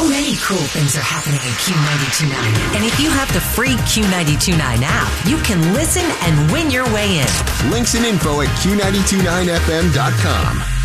So many cool things are happening in Q92.9. And if you have the free Q92.9 app, you can listen and win your way in. Links and info at Q929FM.com.